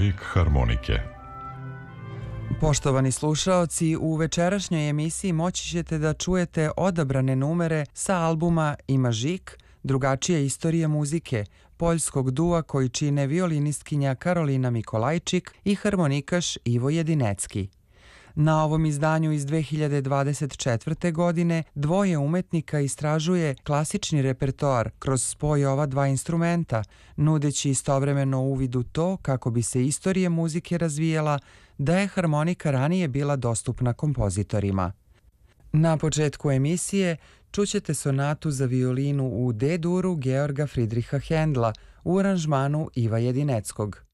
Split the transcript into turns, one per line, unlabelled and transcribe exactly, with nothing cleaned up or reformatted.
Mozaik harmonike.
Poštovani slušaoci, u večerašnjoj emisiji moći ćete da čujete odabrane numere sa albuma Imažik, drugačija istorija muzike, poljskog dua koji čine violinistkinja Karolina Mikolajčik i harmonikaš Ivo Jedinecki. Na ovom izdanju iz dve hiljade dvadeset četvrte. godine dvoje umetnika istražuje klasični repertoar kroz spoj ova dva instrumenta, nudeći istovremeno uvid u to kako bi se istorija muzike razvijela da je harmonika ranije bila dostupna kompozitorima. Na početku emisije čućete sonatu za violinu u D-duru Georga Fridriha Hendla u aranžmanu Iva Jedineckog.